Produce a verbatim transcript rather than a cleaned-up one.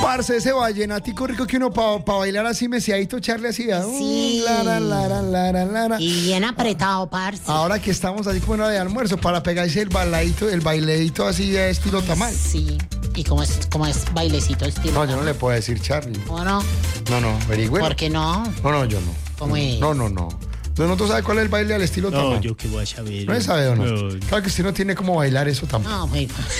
Parce, ese vallenatico rico que uno para pa bailar así mesiadito, echarle así. Sí. Uh, lara, lara, lara, lara. Y bien apretado, parce. Ahora que estamos así como en hora de almuerzo, para pegarse el bailadito, el bailadito así de estilo tamal. Sí. ¿Y cómo es, cómo es bailecito estilo? No, yo no le puedo decir Charlie. ¿O no? No, no, averigüe. ¿Por qué no? No, no, yo no. ¿Cómo es? No, no, no. ¿No, ¿tú sabes cuál es el baile al estilo tamal? No, yo qué voy a saber. ¿No se sabe o no? No. Claro que usted no tiene cómo bailar eso tampoco. No, muy